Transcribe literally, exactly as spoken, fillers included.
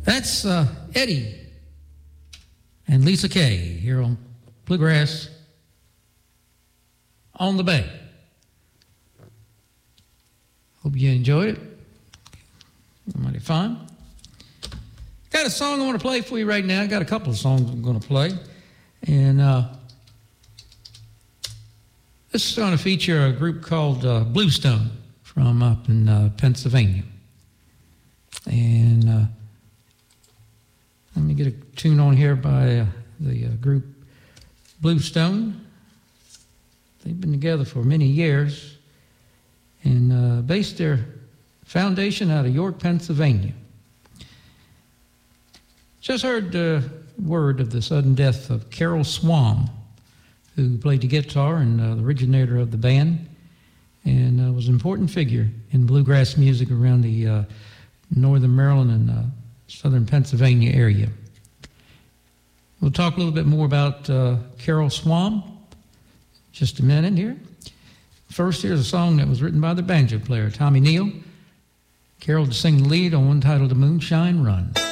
That's uh, Eddie and Lisa Kay here on Bluegrass on the Bay. Hope you enjoyed it. Mighty fun. Got a song I want to play for you right now. I got a couple of songs I'm going to play. And uh, this is going to feature a group called uh, Bluestone from up in uh, Pennsylvania. And uh, let me get a tune on here by uh, the uh, group Bluestone. They've been together for many years and uh, based their foundation out of York, Pennsylvania. Just heard the word of the sudden death of Carol Swam, who played the guitar and uh, the originator of the band, and uh, was an important figure in bluegrass music around the uh, northern Maryland and uh, southern Pennsylvania area. We'll talk a little bit more about uh, Carol Swam just a minute here. First, here's a song that was written by the banjo player Tommy Neal. Carol to sing the lead on one titled "The Moonshine Run."